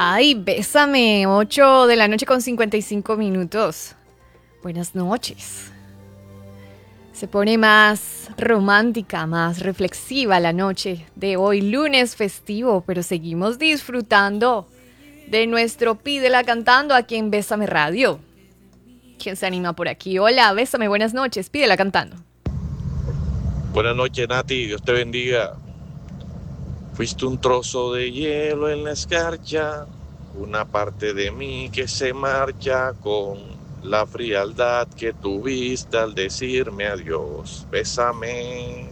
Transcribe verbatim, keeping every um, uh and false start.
Ay, bésame, ocho de la noche con cincuenta y cinco minutos. Buenas noches. Se pone más romántica, más reflexiva la noche de hoy, lunes festivo, pero seguimos disfrutando de nuestro Pídela Cantando aquí en Bésame Radio. ¿Quién se anima por aquí? Hola, bésame, buenas noches, Pídela Cantando. Buenas noches, Nati. Dios te bendiga. Fuiste un trozo de hielo en la escarcha, una parte de mí que se marcha con la frialdad que tuviste al decirme adiós. Bésame.